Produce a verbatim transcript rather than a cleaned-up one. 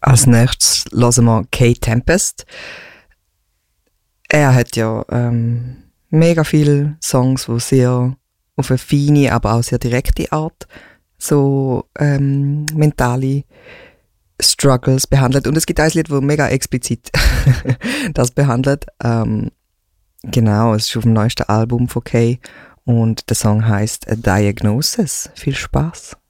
Als nächstes hören wir Kay Tempest. Er hat ja ähm, mega viele Songs, die sehr auf eine feine, aber auch sehr direkte Art so ähm, mentale Struggles behandelt. Und es gibt ein Lied, das mega explizit das behandelt. Ähm, genau, es ist auf dem neuesten Album von Kay und der Song heißt A Diagnosis. Viel Spaß.